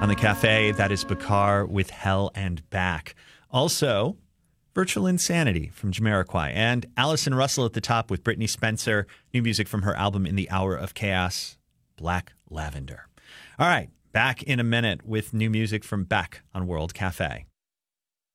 On the cafe, that is Bakar with Hell and Back. Also, Virtual Insanity from Jamiroquai. And Allison Russell at the top with Brittany Spencer. New music from her album In the Hour of Chaos, Black Lavender. All right, back in a minute with new music from Beck on World Cafe.